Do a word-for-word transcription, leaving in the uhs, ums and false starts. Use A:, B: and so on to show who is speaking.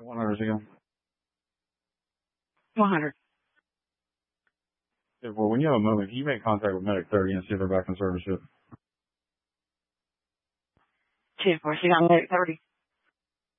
A: one hundred again.
B: one hundred.
A: Yeah, well, when you have a moment, can you make contact with Medic thirty and see if they're back in service yet?
B: two four, she got Medic thirty.